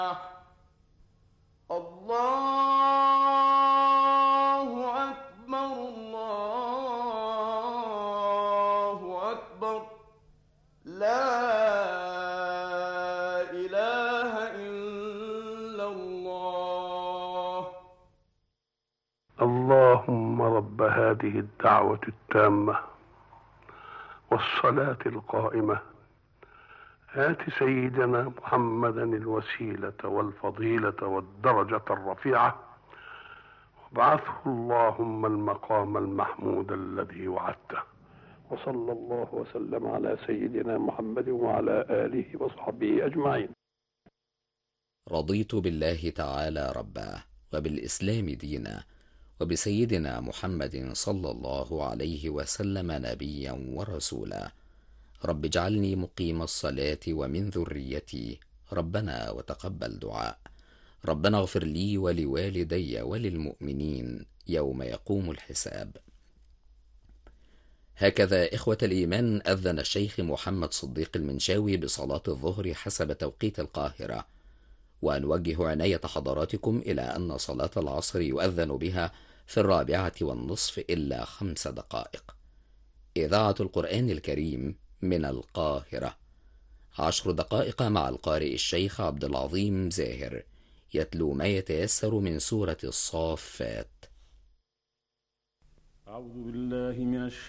الله أكبر الله أكبر. لا إله إلا الله. اللهم رب هذه الدعوة التامة والصلاة القائمة آت سيدنا محمدا الوسيلة والفضيلة والدرجة الرفيعة وابعثه اللهم المقام المحمود الذي وعدته. وصلى الله وسلم على سيدنا محمد وعلى آله وصحبه أجمعين. رضيت بالله تعالى ربا وبالإسلام دينا وبسيدنا محمد صلى الله عليه وسلم نبيا ورسولا. رب اجعلني مقيم الصلاة ومن ذريتي ربنا وتقبل دعاء. ربنا اغفر لي ولوالدي وللمؤمنين يوم يقوم الحساب. هكذا إخوة الإيمان أذن الشيخ محمد صديق المنشاوي بصلاة الظهر حسب توقيت القاهرة، ونوجه عناية حضراتكم إلى أن صلاة العصر يؤذن بها في 4:30 إلا 5 دقائق. إذاعة القرآن الكريم من القاهرة. 10 دقائق مع القارئ الشيخ عبد العظيم زاهر يتلو ما يتيسر من سورة الصافات. أعوذ بالله من الشيطان